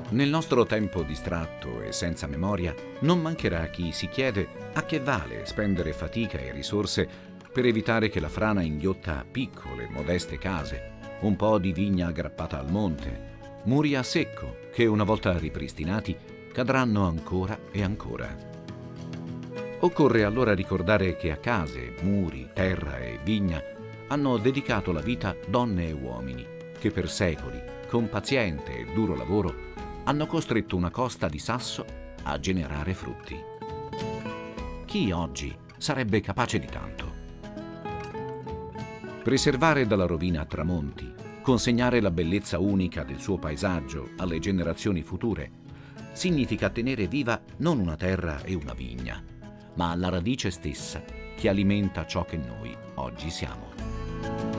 Nel nostro tempo distratto e senza memoria, non mancherà chi si chiede a che vale spendere fatica e risorse per evitare che la frana inghiotta piccole, modeste case, un po' di vigna aggrappata al monte, muri a secco che una volta ripristinati cadranno ancora e ancora. Occorre allora ricordare che a case, muri, terra e vigna hanno dedicato la vita donne e uomini che per secoli, con paziente e duro lavoro, hanno costretto una costa di sasso a generare frutti. Chi oggi sarebbe capace di tanto? Preservare dalla rovina tramonti, consegnare la bellezza unica del suo paesaggio alle generazioni future, significa tenere viva non una terra e una vigna, ma la radice stessa che alimenta ciò che noi oggi siamo.